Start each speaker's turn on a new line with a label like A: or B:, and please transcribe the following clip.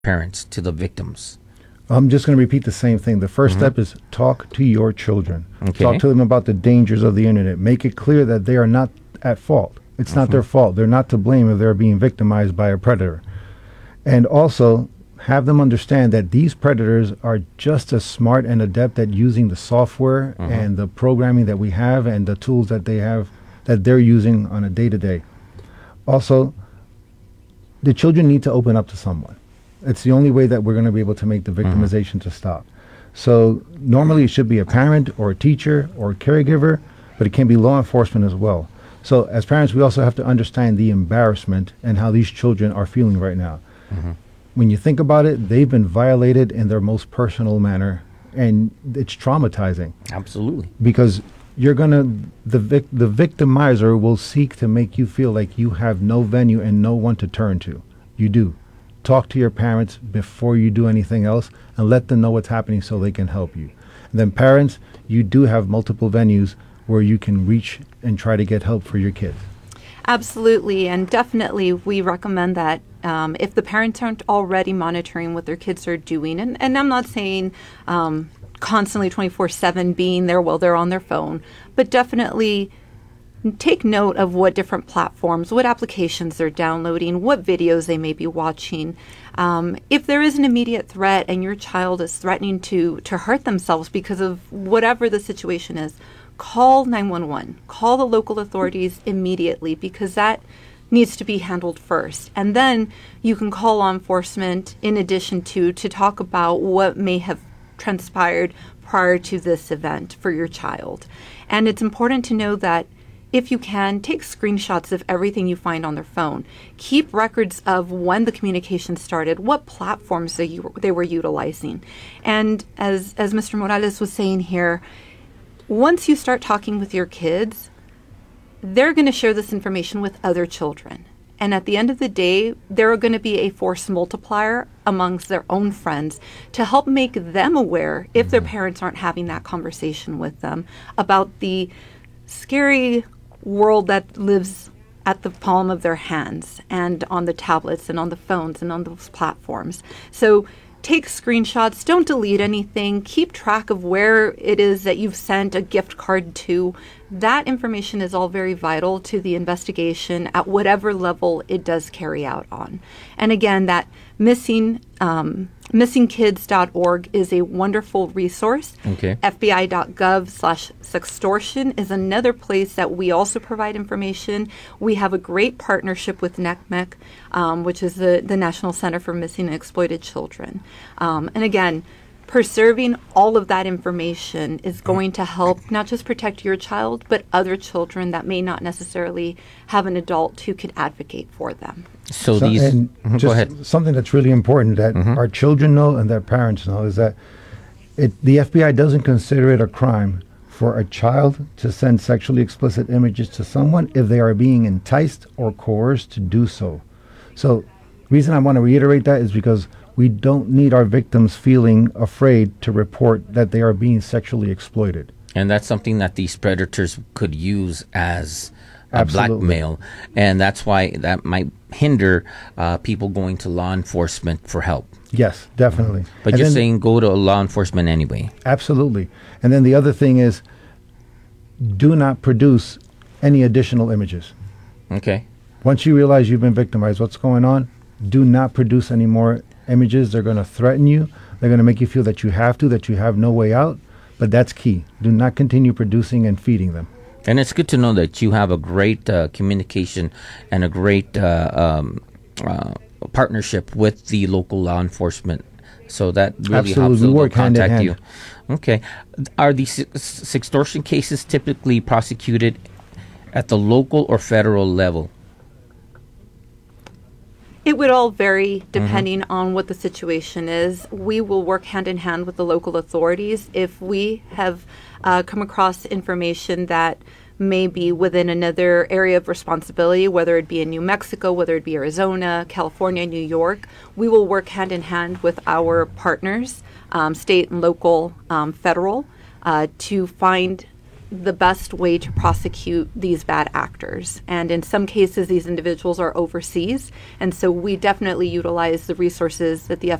A: parents, to the victims?
B: I'm just going to repeat the same thing. The first step is talk to your children.
A: Okay.
B: Talk to them about the dangers of the internet. Make it clear that they are not at fault. It's not their fault. They're not to blame if they're being victimized by a predator. And also have them understand that these predators are just as smart and adept at using the software and the programming that we have and the tools that they have that they're using on a day-to-day. Also, the children need to open up to someone. It's the only way that we're going to be able to make the victimization to stop. So normally it should be a parent or a teacher or a caregiver, but it can be law enforcement as well. So as parents, we also have to understand the embarrassment and how these children are feeling right now. When you think about it, they've been violated in their most personal manner, and it's traumatizing.
A: Absolutely.
B: Because you're gonna the victimizer will seek to make you feel like you have no venue and no one to turn to. You do. Talk to your parents before you do anything else, and let them know what's happening so they can help you. And then parents, you do have multiple venues where you can reach and try to get help for your kids.
C: Absolutely, and definitely we recommend that if the parents aren't already monitoring what their kids are doing, and I'm not saying constantly 24/7 being there while they're on their phone, but definitely take note of what different platforms, what applications they're downloading, what videos they may be watching. If there is an immediate threat and your child is threatening to hurt themselves because of whatever the situation is, call 911. Call the local authorities immediately, because that needs to be handled first. And then you can call law enforcement in addition to talk about what may have transpired prior to this event for your child. And it's important to know that if you can, take screenshots of everything you find on their phone. Keep records of when the communication started, what platforms they were utilizing. And as Mr. Morales was saying here, once you start talking with your kids, they're going to share this information with other children. And at the end of the day, they're going to be a force multiplier amongst their own friends to help make them aware, if their parents aren't having that conversation with them, about the scary world that lives at the palm of their hands and on the tablets and on the phones and on those platforms. So take screenshots, don't delete anything, keep track of where it is that you've sent a gift card to. That information is all very vital to the investigation at whatever level it does carry out on. And again, that missingkids.org is a wonderful resource.
A: Okay.
C: FBI.gov/sextortion is another place that we also provide information. We have a great partnership with NCMEC, which is the National Center for Missing and Exploited Children. And again, preserving all of that information is going to help not just protect your child, but other children that may not necessarily have an adult who could advocate for them.
A: So these...
B: And
A: Go
B: just
A: ahead.
B: something that's really important that our children know and their parents know is that the FBI doesn't consider it a crime for a child to send sexually explicit images to someone if they are being enticed or coerced to do so. So the reason I want to reiterate that is because we don't need our victims feeling afraid to report that they are being sexually exploited.
A: And that's something that these predators could use as a
B: Absolutely.
A: blackmail. And that's why that might hinder people going to law enforcement for help.
B: Yes, definitely.
A: But
B: And
A: you're
B: then-
A: saying go to law enforcement anyway.
B: Absolutely. And then the other thing is, do not produce any additional images.
A: Okay.
B: Once you realize you've been victimized, what's going on, do not produce any more images. They're going to threaten you. They're going to make you feel that you have no way out. But that's key. Do not continue producing and feeding them.
A: And it's good to know that you have a great communication and a great partnership with the local law enforcement. So that really
B: Absolutely.
A: helps
B: We
A: them
B: work hand in
A: contact
B: hand.
A: you. Okay. Are these sextortion cases typically prosecuted at the local or federal level?
C: It would all vary depending on what the situation is. We will work hand in hand with the local authorities. If we have come across information that may be within another area of responsibility, whether it be in New Mexico, whether it be Arizona, California, New York, we will work hand in hand with our partners, state and local, federal, to find the best way to prosecute these bad actors. And in some cases, these individuals are overseas. And so we definitely utilize the resources that the